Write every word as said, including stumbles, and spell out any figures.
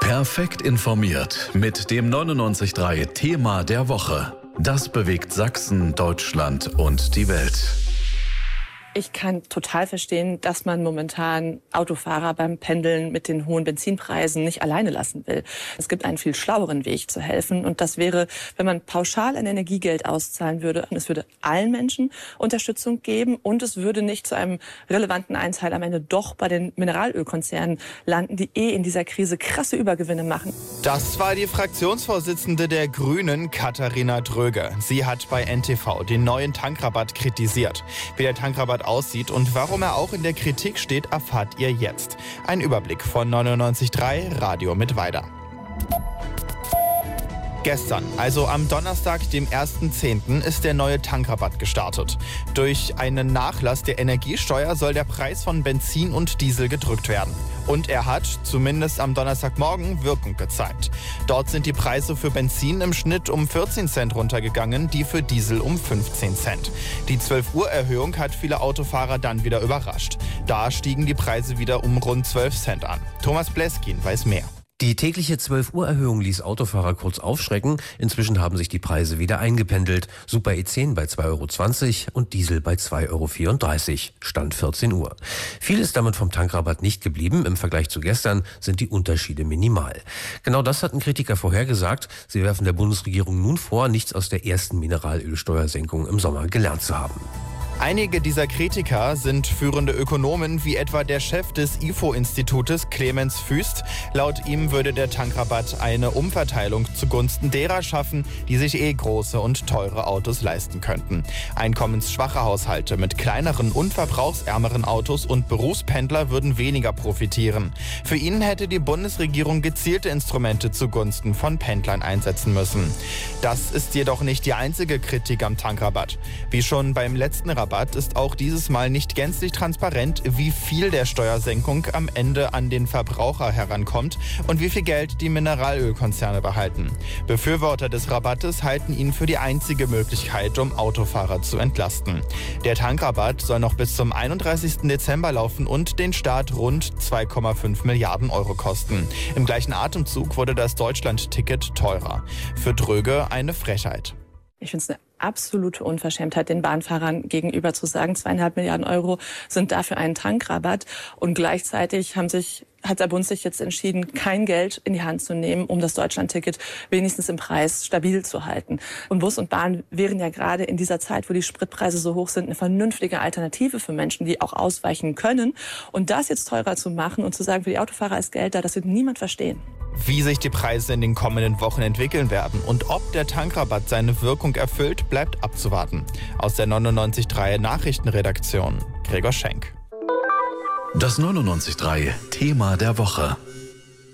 Perfekt informiert mit dem neunundneunzig Komma drei Thema der Woche. Das bewegt Sachsen, Deutschland und die Welt. Ich kann total verstehen, dass man momentan Autofahrer beim Pendeln mit den hohen Benzinpreisen nicht alleine lassen will. Es gibt einen viel schlaueren Weg zu helfen. Und das wäre, wenn man pauschal ein Energiegeld auszahlen würde. Es würde allen Menschen Unterstützung geben und es würde nicht zu einem relevanten Einteil am Ende doch bei den Mineralölkonzernen landen, die eh in dieser Krise krasse Übergewinne machen. Das war die Fraktionsvorsitzende der Grünen, Katharina Dröge. Sie hat bei N T V den neuen Tankrabatt kritisiert. Wie der Tankrabatt aussieht und warum er auch in der Kritik steht, erfahrt ihr jetzt. Ein Überblick von neunundneunzig Komma drei Radio mit Weida. Gestern, also am Donnerstag, dem ersten zehnten, ist der neue Tankrabatt gestartet. Durch einen Nachlass der Energiesteuer soll der Preis von Benzin und Diesel gedrückt werden. Und er hat, zumindest am Donnerstagmorgen, Wirkung gezeigt. Dort sind die Preise für Benzin im Schnitt um vierzehn Cent runtergegangen, die für Diesel um fünfzehn Cent. Die zwölf Uhr Erhöhung hat viele Autofahrer dann wieder überrascht. Da stiegen die Preise wieder um rund zwölf Cent an. Thomas Bleskin weiß mehr. Die tägliche zwölf Uhr Erhöhung ließ Autofahrer kurz aufschrecken. Inzwischen haben sich die Preise wieder eingependelt. Super E zehn bei zwei Euro zwanzig und Diesel bei zwei Euro vierunddreißig. Stand vierzehn Uhr. Viel ist damit vom Tankrabatt nicht geblieben. Im Vergleich zu gestern sind die Unterschiede minimal. Genau das hatten Kritiker vorhergesagt. Sie werfen der Bundesregierung nun vor, nichts aus der ersten Mineralölsteuersenkung im Sommer gelernt zu haben. Einige dieser Kritiker sind führende Ökonomen, wie etwa der Chef des I F O-Institutes, Clemens Füst. Laut ihm würde der Tankrabatt eine Umverteilung zugunsten derer schaffen, die sich eh große und teure Autos leisten könnten. Einkommensschwache Haushalte mit kleineren und verbrauchsärmeren Autos und Berufspendler würden weniger profitieren. Für ihn hätte die Bundesregierung gezielte Instrumente zugunsten von Pendlern einsetzen müssen. Das ist jedoch nicht die einzige Kritik am Tankrabatt. Wie schon beim letzten Rabatt ist auch dieses Mal nicht gänzlich transparent, wie viel der Steuersenkung am Ende an den Verbraucher herankommt und wie viel Geld die Mineralölkonzerne behalten. Befürworter des Rabattes halten ihn für die einzige Möglichkeit, um Autofahrer zu entlasten. Der Tankrabatt soll noch bis zum einunddreißigsten Dezember laufen und den Staat rund zwei Komma fünf Milliarden Euro kosten. Im gleichen Atemzug wurde das Deutschland-Ticket teurer. Für Dröge eine Frechheit. Ich finde es eine absolute Unverschämtheit, den Bahnfahrern gegenüber zu sagen, zweieinhalb Milliarden Euro sind dafür ein Tankrabatt. Und gleichzeitig haben sich, hat der Bund sich jetzt entschieden, kein Geld in die Hand zu nehmen, um das Deutschlandticket wenigstens im Preis stabil zu halten. Und Bus und Bahn wären ja gerade in dieser Zeit, wo die Spritpreise so hoch sind, eine vernünftige Alternative für Menschen, die auch ausweichen können. Und das jetzt teurer zu machen und zu sagen, für die Autofahrer ist Geld da, das wird niemand verstehen. Wie sich die Preise in den kommenden Wochen entwickeln werden und ob der Tankrabatt seine Wirkung erfüllt, bleibt abzuwarten. Aus der neunundneunzig Komma drei Nachrichtenredaktion, Gregor Schenk. Das neunundneunzig Komma drei Thema der Woche.